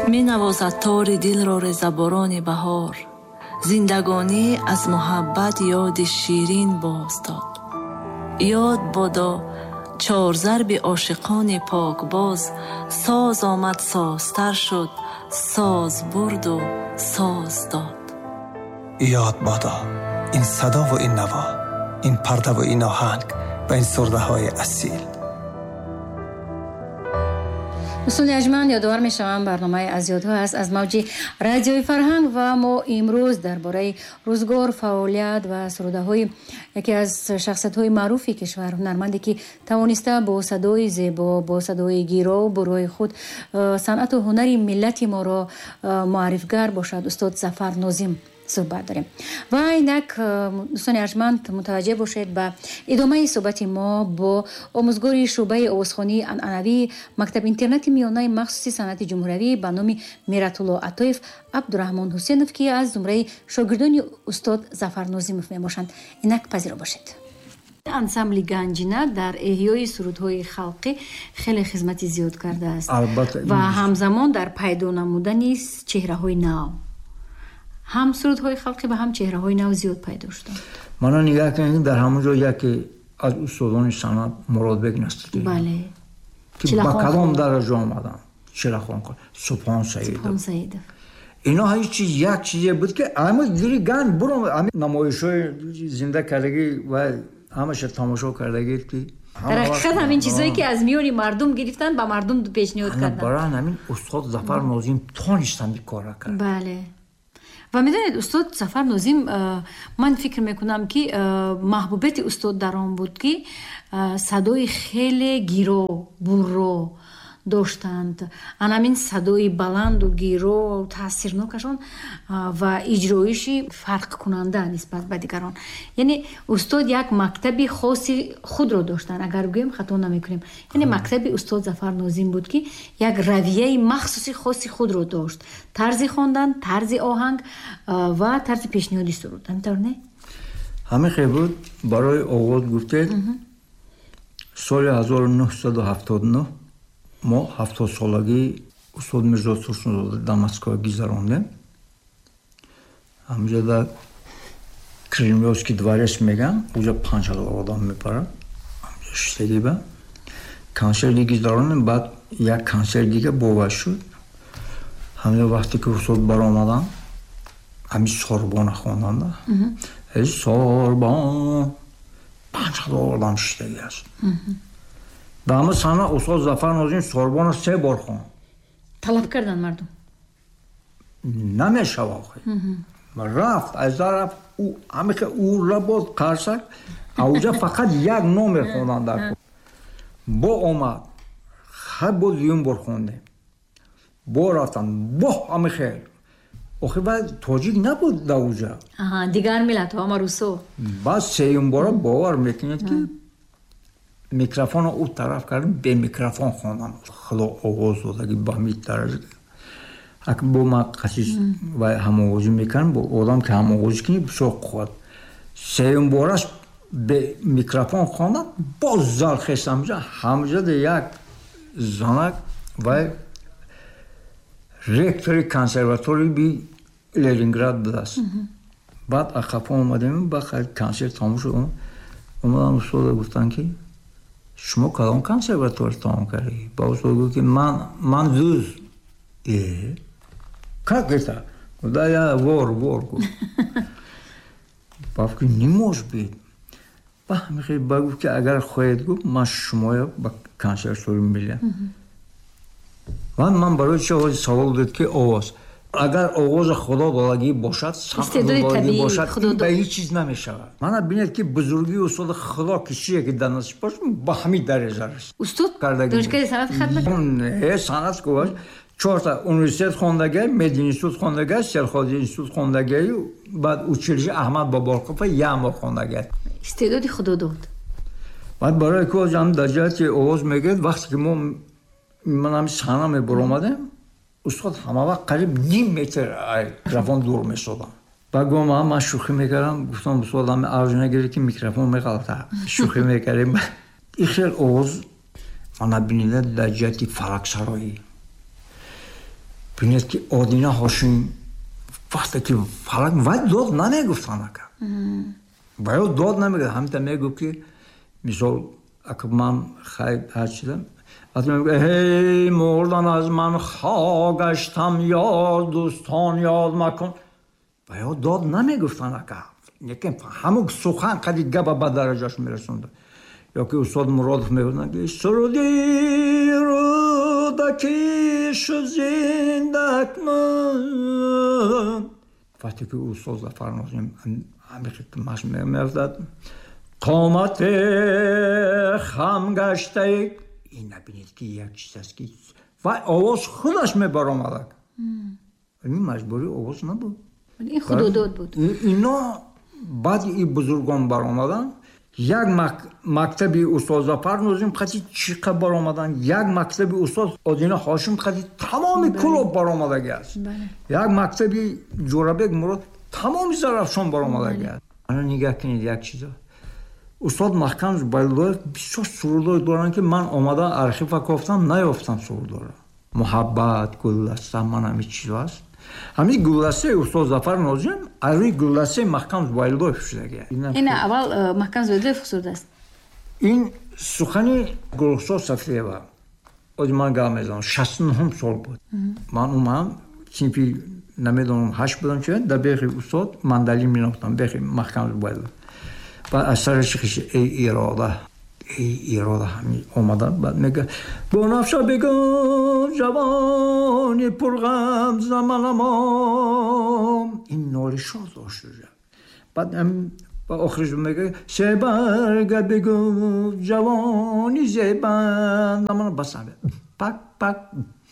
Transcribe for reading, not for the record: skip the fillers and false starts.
می نوازد تار دل را رضاباران بهار. زندگانی از محبت یاد شیرین باز داد. یاد بادا چار ضرب عاشقان پاک باز. ساز آمد سازتر شد، ساز برد و ساز داد. یاد بادا این صدا و این نوا، این پرده و این آهنگ و این سرده های اصیل. دوستان ارجمند، یادآور می‌شوم برنامه از یادها است از موج رادیوی فرهنگ و ما امروز درباره روزگار، فعالیت و سروده‌های یکی از شخصیت‌های معروف کشور، هنرمندی که توانسته با صدای زیبا، با صدای گیرا برای خود صنعت و هنر ملت ما را معرفی‌گر باشد، استاد ظفر ناظم صحبت داریم. و اینک دوستان ارجمند متوجه باشید به ادامه صحبت ما با آموزگار شعبه آوازخوانی عنعنوی مکتب اینترنت میانه مخصوصی صنعت جمهوری به نام میرت‌الله عطایف عبدالرحمن حسینов که از زمره شاگردان استاد ظفر ناظمov میباشند. اینک پذیرا باشید. انسامبل گنجینه در احیای سرودهای خلقی خیلی خدمت زیاد کرده است و همزمان در پیدا نمودن چهره‌های نو. هم سرودهای خلقی و هم چهره‌های نو زیاد پیدا شدند. من نگاه کنید در همون جا یکی از استادان صنعت مراد بگ نستید. بله. که با کدام درجه آمدن؟ چراخان سبحان سعید. اینا هیچ یک چیزی بود که اما دیگه گن برام نمایش‌های زنده کردگی و همش تماشا کردگی که در حقیقت همین چیزایی که از میون مردم گرفتن با مردم پیشنهاد کردن. برای همین استاد ظفر ناظم تونستن کار کرد. بله. و میدونید استاد ظفر ناظم من فکر میکنم که محبوبیت استاد در آن بود که صدای خیلی گیرا برو داشتند. همین صدای بلند و گیرا و تاثیرناکشان و اجرایشی فرق کننده نسبت به دیگران. یعنی استاد یک مکتب خاصی خود را داشتند. اگر بگویم خطا نمیکنیم. یعنی مکتب استاد ظفر ناظم بود که یک رویه مخصوصی خاصی خود را داشت. طرز خواندن، طرز آهنگ و طرز پیشنهادی سرود. همینطور نه؟ همین خیلی بود. برای آغاز گفتید سال 1979 ما 70 سالگی استاد میرزا ترسنزاده در مسکو گذراندیم. همونجا در کریمیوسکی دواریس میگن، اونجا 5000 آدم میپرن. همونجا شدگی با کنسرتی گذراندیم. بعد یک کنسرت دیگه باور شد. همونجا وقتی که استاد برآمدن همین سوربان خواندند. ای سوربان 5000 آدم شدگی است. و همه سنه استاد ظفر ناظم سوربان 3 بار خواند. طلب کردن مردم نمیشه واقعی. رفت از رفت او همه که او را بود قرصک اوجا فقط یک نام خوندن در با آمد هر بود زیون بار خونده با رفتن با همه خیل آخه باید تاجیک نبود در اوجا دیگر ملت ها روسو. بعد 3 بار باور میکنید که میکروفون او طرف کردیم به میکروفون خوندن خدا آواز دادگی با همین درجه اگه با ما قصیص و هماغوزی میکنم با آدم که هماغوزی کنی بسیار خود 3 بارش به میکروفون خوندن باز زال خیست همجا ده یک زنک و رکتوری کنسرواتوری بی لنینگراد دست بعد اخفا اومدیم با کنسرت تموم شد اومدن استاد گفتن که شما کدام کنسرواتوار تمام کردی؟ با استاد گفت که من زوز که گفت گفت یا وار گفت باید که نیموش بید با همیخی بگفت که اگر خواهید گفت من شما با کنسرواتوری میلیم من برای چه سوال دید که آواز اگر آواز خدا دادگی باشد استعداد طبیعی باشد به هیچ چیز نمیشود. من ببینید که بزرگی استاد خدا کشیه که در نصیب باشه با همین درجه است. استاد دانشگاه صنعت خدمت صنعت کوش 4 تا یونیورسیت خوندگی، مدنی انستیتوت خوندگی، سرخوزی انستیتوت خوندگی بعد اوچیلژی احمد باباکوف یام خوندگی. استعداد خدا داد. بعد برای که جام درجه آواز میگه وقتی که من هم صحنه برآمدم استاد همه وقت قریب نیم متر میکروفون دور میشدن. بعد گفتم من شوخی میکردم گفتم استاد هم ارج نگیره که میکروفون میغلطه شوخی میکردیم. این خیلی آواز من بینیده در جهت فرق سرایی бинед ки Одина Ҳошим вақте ки фалак вай дод намегуфтан ака. Вай дод намегуфт, ҳамита мегуфт ки мисол ака ман хай ҳачидам эй мурдан аз ман хо гаштам ёд дӯстон ёд макун. Вай дод намегуфтан ака. Лекин ҳамун сухан қади габа ба дараҷаш мерасонда. Ёки устод Муродов мегӯфтанд ки суруди рудаки шу зиндакнун. вақте ки устод Зафар Нозим ҳамихи машқ меафтад қомате хам гаштаи ин набинед ки як чиз аст ки ва овоз худаш мебаромад. ин маҷбури овоз набуд, ин худодод буд. ино баъди ин бузургон баромадан. як мактаби устод Зафар Нозим қади чиқа баромадан, як мактаби устод Одина Ҳошим қади тамоми кулоб баромадаги аст, як мактаби Ҷурабек Мурод тамоми Зарафшон баромадаги аст. ана нигоҳ кинед як чиза. устод Маҳкам Зубайдуллоев бисёр сурудҳое доранд ки ман омада архива кофтам наёфтам сурудҳоро. Муҳаббат, Гулдаста, ман ҳамин чизо аст. ҳамин гулдастаи устод Зафар Нозим аз рӯи гулдастаи Маҳкам Зубайдуллоев шудаги аст. ин аввал Маҳкам Зубайдуллоев хусурдаст. ин сухани Гулрухсор Сафиева оди ман гап мезанам 69 сол буд. ман умам синфи намедонам 8 будам чи дар бехи устод мандали минохтам бехи Маҳкам Зубайдуллоев. بعد اثر شخص ای اراده همین اومدن. بعد میگه با نفشه بگو جوانی پرغم زمانم این نالی شاد داشته. بعد هم با آخرش میگه سه برگه بگو جوانی زیبند زمان بسنده پک پک